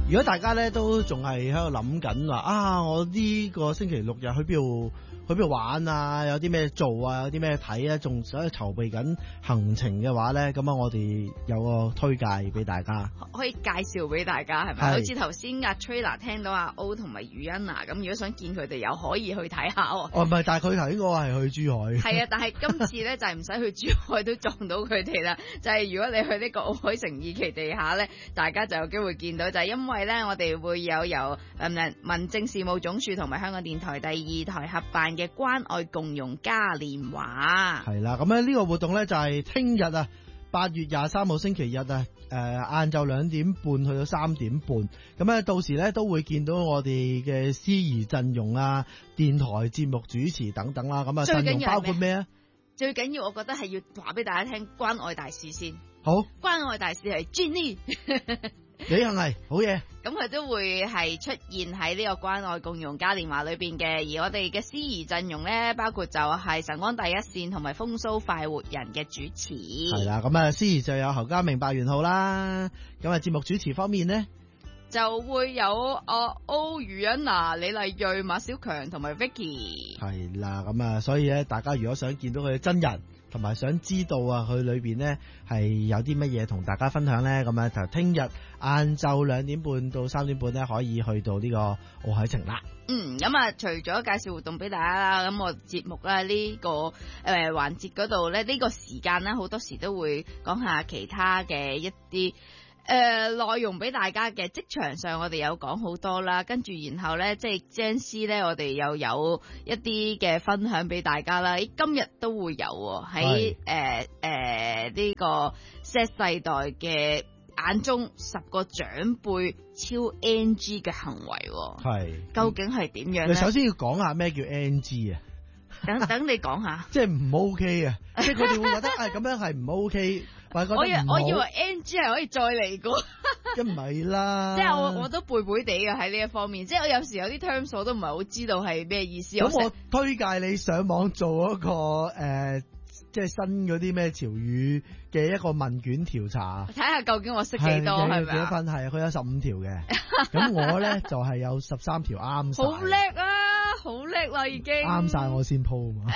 如果大家咧都仲係喺度諗緊話啊，我呢個星期六日去邊度玩啊，有啲咩做啊，有啲咩睇啊，仲喺度籌備緊行程嘅話咧，咁啊我哋有個推介俾大家， 可以介紹俾大家係咪？好似頭先阿 Trina 聽到阿 O 同埋余欣娜咁，如果想見佢哋又可以去睇下喎。 哦，唔係，但係佢頭先嗰個係去珠海。係啊，但係今次咧就係唔使去珠海都撞到佢哋啦。就係如果你去呢個奧海城二期地下咧，大家就有機會見到，就係因為咧我哋會有由民政事務總署同埋香港電台第2台合辦嘅關愛共融嘉年華。 係啦，咁咧呢個活動咧就係聽日啊，8月23號星期日啊，晏晝2點半去到3點半，咁咧到時咧都會見到我哋嘅司儀陣容啊、電台節目主持等等啦，咁啊陣容包括咩啊？ 最緊要我覺得係要話俾大家聽關愛大使先。 好， 關愛大使係 Jenny。 你係咪好嘢？ 咁佢都會係出現喺呢個關愛共融嘉年華裏邊嘅，而我哋嘅司儀陣容咧，包括就係晨光第一線同埋風騷快活人嘅主持。 係啦，咁啊司儀就有侯家明、白元浩啦。咁啊節目主持方面呢， 就會有歐余欣娜、李麗蕊、馬小強同埋 Vicky。 係啦，咁啊，所以咧，大家如果想見到佢嘅真人，同埋想知道啊，佢裏邊呢係有啲乜嘢同大家分享呢？咁啊，就聽日晏晝2點半到3點半呢，可以去到呢個奧海城啦。 咁啊，除咗介紹活動俾大家啦，咁我節目咧呢個環節嗰度咧，呢個時間咧好多時都會講下其他嘅一啲內容俾大家嘅。職場上我哋有講好多啦，跟住然後咧即係 Jane 咧，我哋又有一啲嘅分享俾大家啦。今日都會有喺呢個 Z 世代嘅眼中10個長輩超 NG 嘅行為，係究竟係點樣咧？ 你首先要講下咩叫 NG 啊？ 等你講下， 即係唔 OK 啊！即係佢哋會覺得咁樣係唔 OK，或者覺得唔好。 我以為 NG 係可以再嚟過， 一唔係啦。 即係我都背背地嘅喺呢一方面，即係我有時有啲 terms 我都唔係好知道係咩意思。 咁我推介你上網做一個即係新嗰啲咩潮語嘅一個問卷調查， 睇下究竟我識幾多係咪？ 幾多分？係佢有15條嘅，咁我咧就係有13條啱晒。 好叻啊！好叻啦，已經啱晒我先鋪嘛。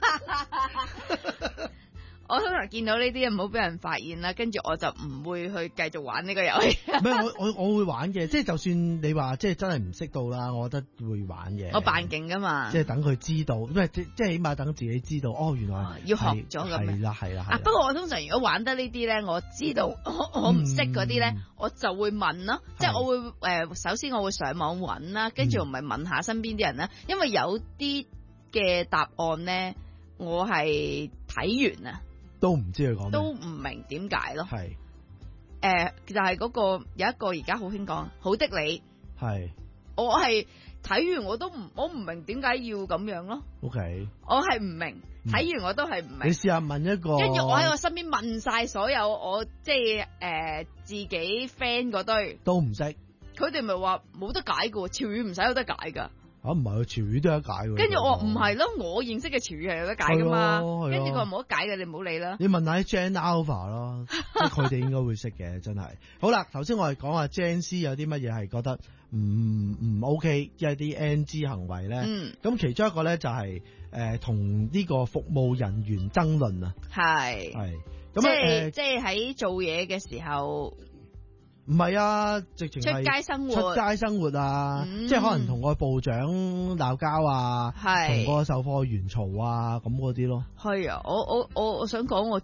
我通常見到呢啲唔好俾人發現啦，跟住我就唔會去繼續玩呢個遊戲。 唔係我會玩嘅，即係就算你話即係真係唔識到啦，我覺得會玩嘅。 我扮勁噶嘛， 即係等佢知道，即係起碼等自己知道，哦，原來要學咗咁。 係啦。 不過我通常如果玩得呢啲咧，我知道我唔識嗰啲咧，我就會問咯，即係我會首先我會上網揾啦，跟住我咪問下身邊啲人啦，因為有啲嘅答案咧，我係睇完啊。 都唔知佢講咩， 都唔明點解咯。 係就係嗰個有一個而家好興講好的你係， 我係睇完我唔明點解要咁樣咯。 OK， 我係唔明，睇完我都係唔明。 你試下問一個， 跟住我喺我身邊問晒所有我即係自己 friend 嗰堆都唔識， 佢哋咪話冇得解噶，潮語唔使有得解噶。 唔係潮語都有得解嘅。 跟住我唔係咯，我認識嘅潮語係有得解噶嘛。跟住佢話冇得解嘅，你唔好理啦。 你問下 Gen Alpha 咯，即係佢哋應該會識嘅，真係。好啦，頭先我哋講下 Gen C 有啲乜嘢係覺得唔 OK，即係啲 NG 行為咧。咁其中一個咧就係同呢個服務人員爭論啊。係咁即係喺做嘢嘅時候。 唔係啊，直情係出街生活啊，即係可能同個部長鬧交啊，同個售貨員嘈啊，咁嗰啲咯。係啊， 我想講我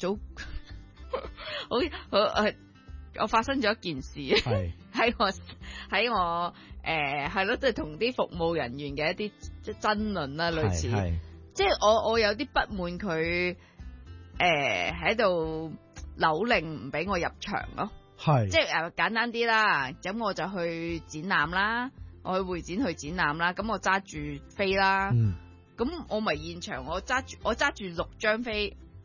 我發生咗一件事，係喺我係咯，即係同啲服務人員嘅一啲爭論啦，類似，即係我有啲不滿佢喺度扭令唔俾我入場咯。即係簡單啲啦，咁我就去展覽啦，我去會展去展覽啦，咁我揸住飛啦，咁我咪現場我揸住6張飛，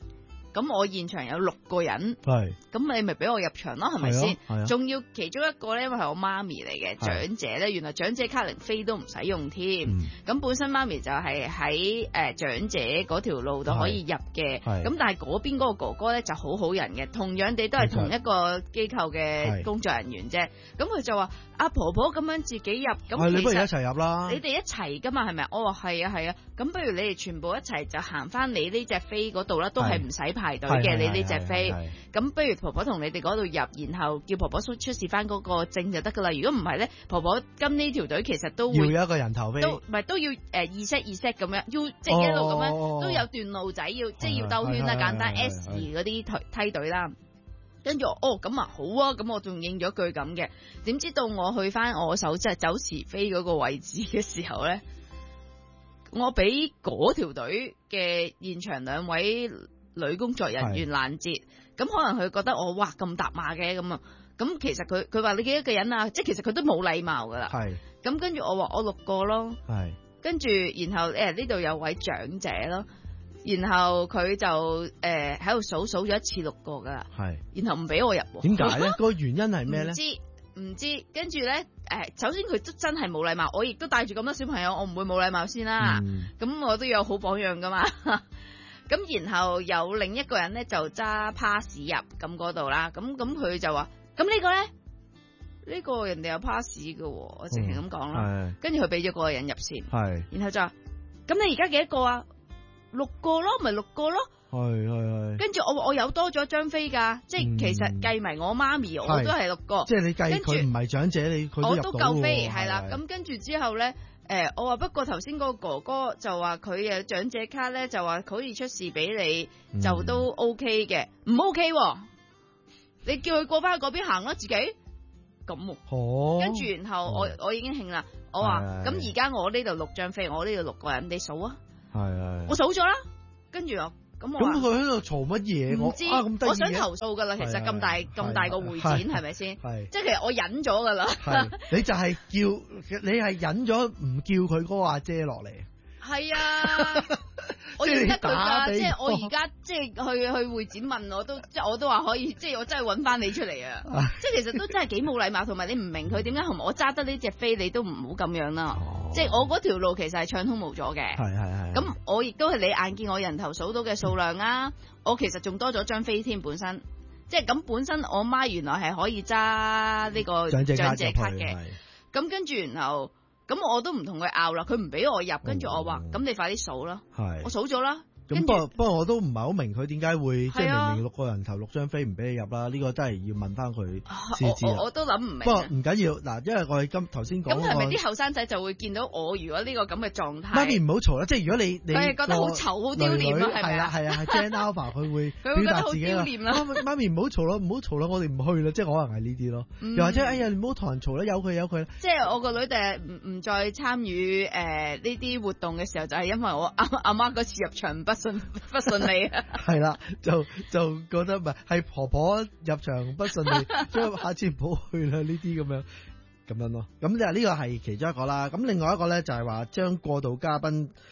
咁我現場有6個人， 係， 咁你咪俾我入場咯，係咪先？ 係啊， 仲要其中一個咧，因為係我媽咪嚟嘅長者咧，原來長者卡連飛都唔使用添。咁本身媽咪就係喺長者嗰條路度可以入嘅，咁但係嗰邊嗰個哥哥咧就好好人嘅，同樣地都係同一個機構嘅工作人員啫。咁佢就話：阿婆婆咁樣自己入，咁你不如一齊入啦。 你哋一齊噶嘛，係咪？我話係啊係啊，咁不如你哋全部一齊就行翻你呢隻飛嗰度啦，都係唔使排隊嘅。你呢隻飛，咁不如婆婆同你哋嗰度入，然後叫婆婆出示翻嗰個證就得噶啦。如果唔係咧，婆婆跟呢條隊其實都會要一個人頭飛， 都要2set 咁樣，要即係一路咁樣都有段路仔要即係要兜圈啦，簡單 S 嗰啲梯隊啦。跟住咁啊好啊，咁我仲應咗句咁嘅。點知到我去翻我手即係走時飛嗰個位置嘅時候咧，我俾嗰條隊嘅現場2位女工作人員攔截，咁可能佢覺得我哇咁搭馬嘅咁啊，咁其實佢話你幾多個人啊？即係其實佢都冇禮貌噶啦。係。咁跟住我話我6個咯。係。跟住然後呢度有位長者咯。然後佢就喺度數咗一次6個噶啦，係，然後唔俾我入。 點解咧？個原因係咩咧？ 唔知。跟住咧，首先佢都真係冇禮貌，我亦都帶住咁多小朋友，我唔會冇禮貌先啦。咁我都有好榜樣噶嘛。咁然後有另一個人咧就揸 pass 入咁嗰度啦。咁佢就話：咁呢個咧，呢個人哋有 pass 嘅，我直情咁講啦。跟住佢俾咗個人入先，係。然後就話：咁你而家幾多個啊？6個咯，咪6個咯。係。跟住我有多咗張飛㗎，即係其實計埋我媽咪，我都係6個。即係你計佢唔係長者，佢都入到喎。 我都夠飛，係啦。咁跟住之後咧，我話不過頭先嗰個哥哥就話佢嘅長者卡咧，就話可以出示俾你，就都 OK 嘅，唔 OK 喎。你叫佢過翻去嗰邊行咯，自己咁。跟住然後我已經興啦，我話咁而家我呢度6張飛，我呢度6個人，你數啊。係，我數咗啦，跟住我咁佢喺度嘈乜嘢？ 唔知，我想投訴噶啦。其實咁大個會展係咪先？係，即係其實我忍咗噶啦。 你就係你係忍咗唔叫佢嗰個阿姐落嚟。係啊，我認得佢噶，即係我而家即係去會展問我都，即係我都話可以，即係我真係揾翻你出嚟啊！即係其實都真係幾冇禮貌，同埋你唔明佢點解同埋我揸得呢隻飛，你都唔好咁樣啦。即係我嗰條路其實係暢通無阻嘅。係。咁我亦都係你眼見我人頭數到嘅數量啊！我其實仲多咗張飛添，本身即係咁本身我媽原來係可以揸呢個長者卡嘅。咁跟住然後。咁我都唔同佢拗啦，佢唔俾我入，跟住我話：咁你快啲數啦！我數咗啦。 咁不過我都唔係好明佢點解會即係明明6個人頭6張飛唔俾你入啦？呢個真係要問翻佢先知。 我都諗唔明。 不過唔緊要嗱，因為我哋頭先講。 咁係咪啲後生仔就會見到我？如果呢個咁嘅狀態， 媽咪唔好嘈啦！即係如果你佢係覺得好醜好丟臉啦，係咪啊？ 係啊，Jane Alpha 佢會表達自己啦。媽咪唔好嘈啦，唔好嘈啦，我哋唔去啦，即係可能係呢啲咯。又或者哎呀，你唔好同人嘈啦，由佢。 即係我個女哋唔再參與呢啲活動嘅時候，就係因為我阿媽嗰次入場不順利啊，係啦，就覺得唔係婆婆入場不順利，所以下次唔好去啦。呢啲咁樣咯。咁就呢個係其中一個啦。咁另外一個咧就係話將過度加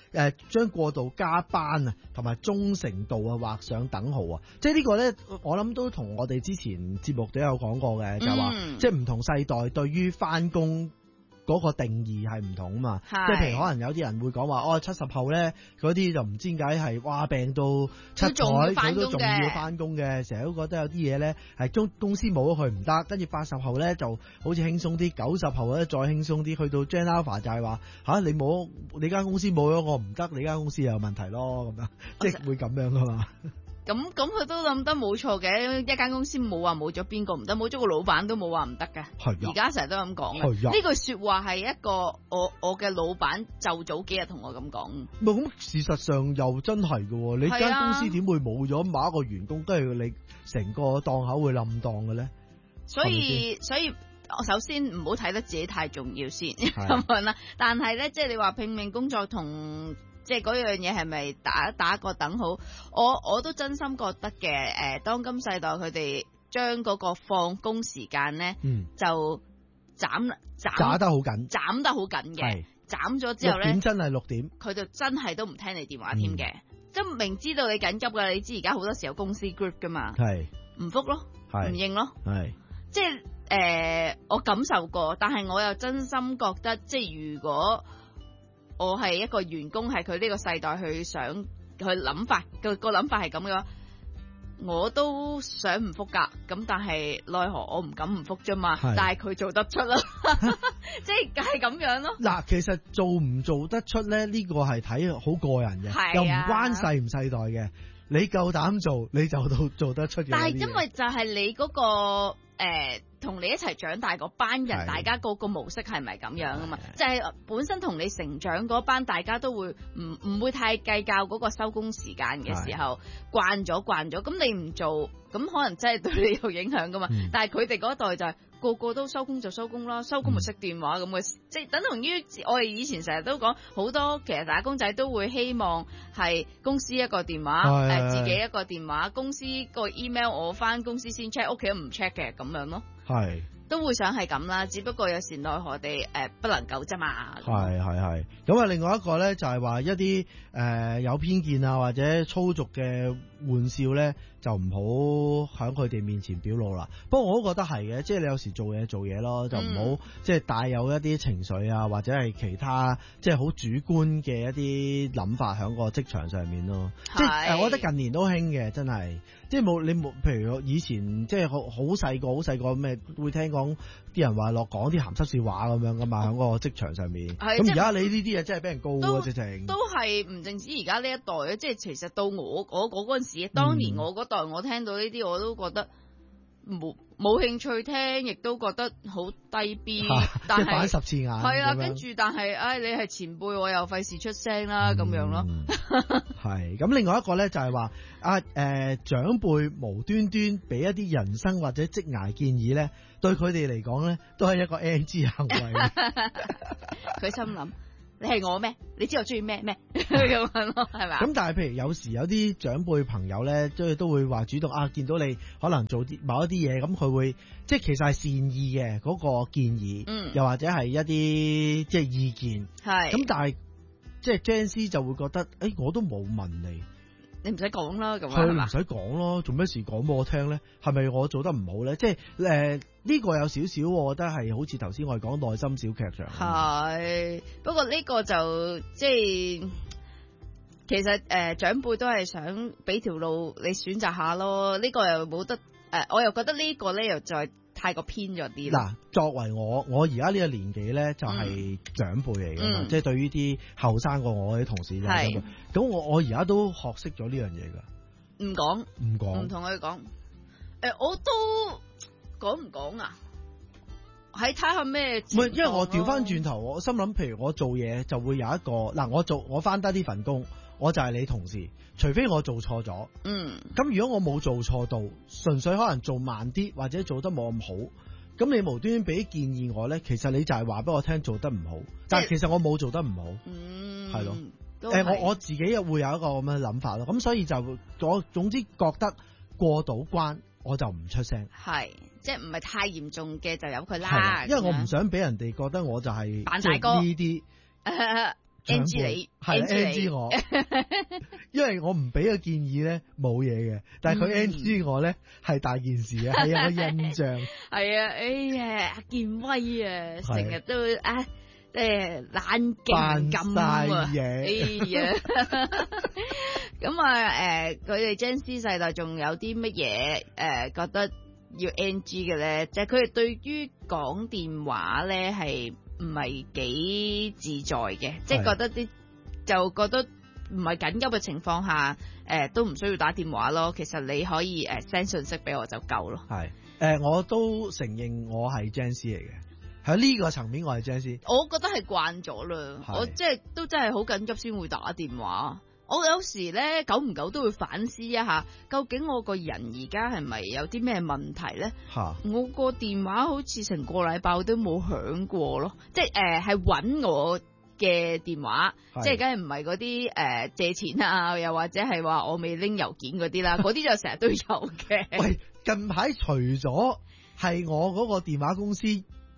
班啊，同埋忠誠度啊畫上等號啊。即係呢個咧，我諗都同我哋之前節目都有講過嘅，就係話即係唔同世代對於翻工嗰個定義係唔同啊嘛，即係譬如可能有啲人會講話70後咧嗰啲就唔知點解係哇病到七彩，佢都仲要翻工嘅，成日都覺得有啲嘢咧係公司冇咗佢唔得，跟住80後咧就好似輕鬆啲，90後咧再輕鬆啲，去到 Gen Alpha 就係話你間公司冇咗我唔得，你間公司有問題咯咁樣，即係會咁樣噶嘛。 咁佢都諗得冇錯嘅，一間公司冇話冇咗邊個唔得，冇咗個老闆都冇話唔得嘅。而家成日都咁講嘅，呢句說話係一個我嘅老闆就早幾日同我咁講。 咁事實上又真係嘅，你間公司點會冇咗某一個員工，跟住你成個檔口會冧檔嘅咧？所以我首先唔好睇得自己太重要先咁樣啦。但係咧，即係你話拼命工作同。即係嗰樣嘢係咪打個等號？我都真心覺得嘅。當今世代佢哋將嗰個放工時間咧，就斬得好緊嘅。斬咗之後咧，6點真係6點，佢就真係都唔聽你電話添嘅。 即係明知道你緊急㗎，你知而家好多時候公司 group 㗎嘛， 係唔覆咯，唔應咯， 係即係我感受過，但係我又真心覺得，即係如果我係一個員工，係佢呢個世代去想去諗法個諗法係咁嘅話，我都想唔覆㗎，咁但係奈何我唔敢唔覆啫嘛，但係佢做得出啦，即係咁樣咯。 嗱，其實做唔做得出咧，呢個係睇好個人嘅，又唔關世唔世代嘅。你夠膽做，你就做得出嘅。 但係因為就係你嗰個同你一齊長大嗰班人，大家個模式係咪咁樣啊嘛？就係本身同你成長嗰班，大家都會唔會太計較嗰個收工時間嘅時候，慣咗，咁你唔做，咁可能真係對你有影響噶嘛？但係佢哋嗰一代就係個個都收工就收工啦，收工咪熄電話咁嘅，即係等同於我哋以前成日都講好多，其實打工仔都會希望係公司一個電話，自己一個電話，公司個 email 我翻公司先 check，屋企都唔 check 嘅咁樣咯。係都會想係咁啦，只不過有時奈何地不能夠啫嘛。係咁啊，另外一個咧就係話一啲有偏見啊或者粗俗嘅玩笑咧，就唔好喺佢哋面前表露啦。不過我都覺得係嘅，即係你有時做嘢咯，就唔好即係帶有一啲情緒啊或者係其他即係好主觀嘅一啲諗法喺個職場上面咯。即係我覺得近年都興嘅，真係。即係冇，譬如我以前即係好細個咩，會聽講啲人話講啲鹹濕笑話咁樣噶嘛，喺個職場上面。咁而家你呢啲嘢真係俾人告啊，直情。都係唔淨止而家呢一代啊，即係其實到我嗰陣時，當年我嗰代我聽到呢啲我都覺得冇興趣聽，亦都覺得好低 B，但係反10次眼。係啊，跟住但係，你係前輩，我又費事出聲啦，咁樣咯。係咁，另外一個咧就係話長輩無端端俾一啲人生或者職涯建議咧，對佢哋嚟講咧都係一個 NG 行為。 佢心諗。你係我咩？你知我中意咩咁樣咯，係咪？咁但係譬如有時有啲長輩朋友咧，都會話主動見到你可能做啲某一啲嘢，咁佢會即係其實係善意嘅嗰個建議，又或者係一啲即係意見。係咁，但係即係 Janice 就會覺得，我都冇問你。 你唔使講啦，咁佢唔使講咯，做咩事講俾我聽咧？係咪我做得唔好咧？即係呢個有少少，我覺得係好似頭先我哋講內心小劇場。係， 不過呢個就即係其實長輩都係想俾條路你選擇下咯。呢個又冇得我又覺得呢個咧又再太過偏咗啲。嗱， 作為我而家呢個年紀咧，就係長輩嚟㗎嘛，即係對於啲後生過我啲同事就係咁。我而家都學識咗呢樣嘢㗎。唔講，唔同佢講。我都講唔講啊？喺睇下咩？唔係，因為我調翻轉頭，我心諗，譬如我做嘢就會有一個嗱，我翻得呢份工，我就係你同事，除非我做錯咗。咁如果我冇做錯到，純粹可能做慢啲或者做得冇咁好，咁你無端端俾建議我咧，其實你就係話俾我聽做得唔好，但係其實我冇做得唔好。係咯。我自己又會有一個咁嘅諗法咯。咁所以就我總之覺得過到關，我就唔出聲。係。即係唔係太嚴重嘅就由佢啦，因為我唔想俾人哋覺得我就係扮大哥呢啲 NG 你係 NG 我，因為我唔俾個建議咧冇嘢嘅，但係佢 NG 我咧係大件事嘅，係有個印象。係啊，哎呀，阿健威啊，成日都懶勁咁啊，哎呀，咁啊佢哋 Gen Z 世代仲有啲乜嘢覺得要 NG 嘅咧，就係佢哋對於講電話咧係唔係幾自在嘅，即係覺得覺得唔係緊急嘅情況下，都唔需要打電話咯。其實你可以send 信息俾我就夠咯。係我都承認我係 Gen Z 嚟嘅，喺呢個層面我係 Gen Z。我覺得係慣咗啦，我即係都真係好緊急先會打電話。我有時咧久唔久都會反思一下，究竟我個人而家係咪有啲咩問題咧？我個電話好似成個禮拜都冇響過咯，即係係搵我嘅電話，即係梗係唔係嗰啲借錢啊，又或者係話我未拎郵件嗰啲啦，嗰啲就成日都有嘅。喂，近排除咗係我嗰個電話公司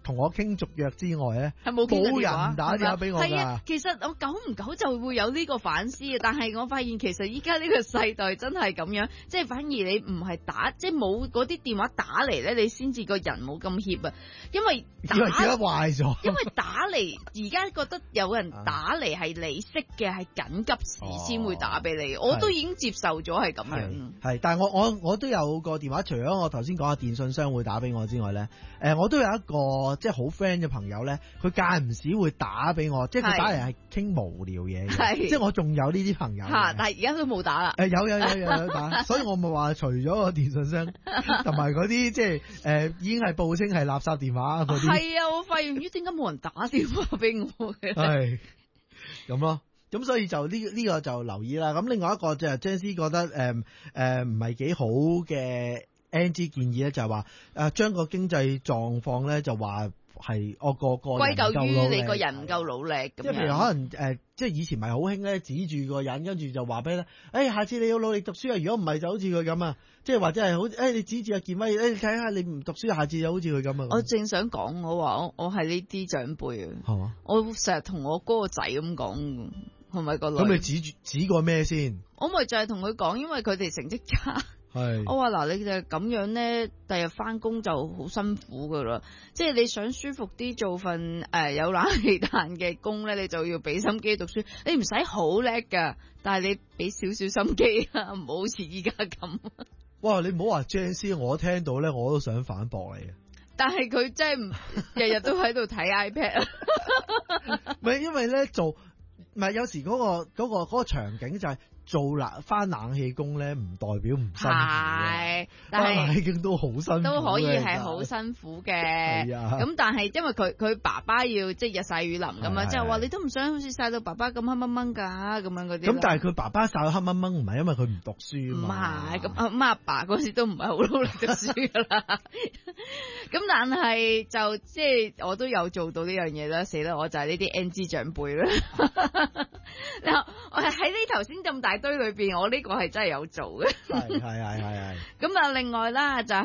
同我傾續約之外咧， 係冇人打電話俾我㗎。 係啊，其實我久唔久就會有呢個反思嘅，但係我發現其實依家呢個世代真係咁樣，即係反而你唔係打，即係冇嗰啲電話打嚟咧，你先至個人冇咁怯啊，因為以為自己壞咗。 因為打嚟而家覺得有人打嚟係你識嘅，係緊急時先會打俾你，我都已經接受咗係咁樣。 係，但係我都有個電話，除咗我頭先講嘅電信商會打俾我之外咧，我都有一個即係好 friend 嘅朋友咧，佢間唔時會打俾我，即係佢打嚟係傾無聊嘢嘅，即係我仲有呢啲朋友。但係而家都冇打啦。 有打，所以我咪話除咗個電信商同埋嗰啲即係已經係報稱係垃圾電話嗰啲。係啊，我發現咦，點解冇人打電話俾我嘅？ 係咁咯。咁所以就呢個就留意啦。咁另外一個就係 Janice 覺得唔係幾好嘅 NG 建議咧，就係話將個經濟狀況咧就話係我個歸咎於你個人唔夠努力咁樣。 即係譬如可能即係以前咪好興咧，指住個人跟住就話俾你，下次你要努力讀書啊！如果唔係就好似佢咁啊，即係或者係好你指住阿健威，你睇下你唔讀書，下次就好似佢咁啊。 我正想講，我話我係呢啲長輩啊，係嘛？我成日同我嗰個仔咁講。係咪個女？ 咁你指過咩先？ 我咪就係同佢講，因為佢哋成績差。係。我話嗱，你就咁樣咧，第日翻工就好辛苦噶啦。即係你想舒服啲做份有冷氣彈嘅工咧，你就要俾心機讀書。你唔使好叻噶，但係你俾少少心機啊，唔好好似依家咁。 哇！你唔好話 Janice，我聽到咧，我都想反駁你。 但係佢真係日日都喺度睇 iPad。 唔係因為咧做。唔係有時嗰個場景就係做翻冷氣工咧，唔代表唔辛苦嘅。但係冷氣工都好辛苦， 都可以係好辛苦嘅。係啊。咁但係因為佢爸爸要即係日曬雨淋咁樣，即係話你都唔想好似曬到爸爸咁黑掹掹㗎咁樣嗰啲。咁但係佢爸爸曬到黑掹掹，唔係因為佢唔讀書嘛。 唔係咁阿爸嗰時都唔係好努力讀書㗎啦。咁但係就即係我都有做到呢樣嘢啦，死啦！我就係呢啲 NG 長輩啦。嗱，我係喺呢頭先咁大堆裏邊，我呢個係真係有做嘅。係。咁啊，另外啦就係。